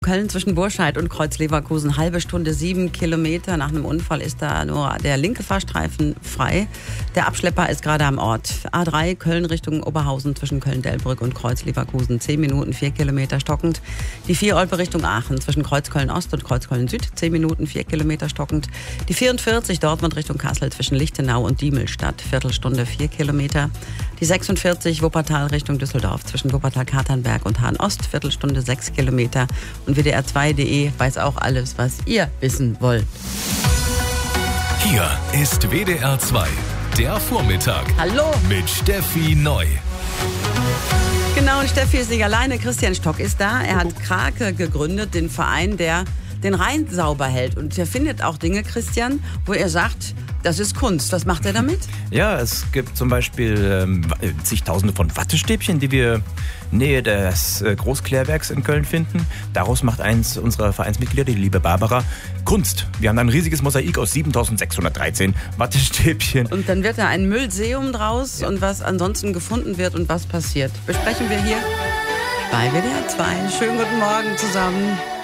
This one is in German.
Köln zwischen Burscheid und Kreuz-Leverkusen, halbe Stunde, 7 Kilometer. Nach einem Unfall ist da nur der linke Fahrstreifen frei. Der Abschlepper ist gerade am Ort. A3 Köln Richtung Oberhausen zwischen Köln-Delbrück und Kreuz-Leverkusen, 10 Minuten, 4 Kilometer stockend. Die 4 Olpe Richtung Aachen zwischen Kreuz-Köln-Ost und Kreuz-Köln-Süd, 10 Minuten, 4 Kilometer stockend. Die 44 Dortmund Richtung Kassel zwischen Lichtenau und Diemelstadt, Viertelstunde, 4 Kilometer. Die 46 Wuppertal Richtung Düsseldorf zwischen Wuppertal-Katernberg und Hahn-Ost, Viertelstunde, 6 Kilometer. Und WDR2.de weiß auch alles, was ihr wissen wollt. Hier ist WDR 2, der Vormittag. Hallo! Mit Steffi Neu. Genau, und Steffi ist nicht alleine. Christian Stock ist da. Er hat Krake gegründet, den Verein, der den Rhein sauber hält. Und er findet auch Dinge, Christian, wo er sagt, das ist Kunst. Was macht er damit? Ja, es gibt zum Beispiel zigtausende von Wattestäbchen, die wir Nähe des Großklärwerks in Köln finden. Daraus macht eins unserer Vereinsmitglieder, die liebe Barbara, Kunst. Wir haben ein riesiges Mosaik aus 7613 Wattestäbchen. Und dann wird da ein Müllseum draus und was ansonsten gefunden wird und was passiert. Besprechen wir hier bei WDR 2. Schönen guten Morgen zusammen.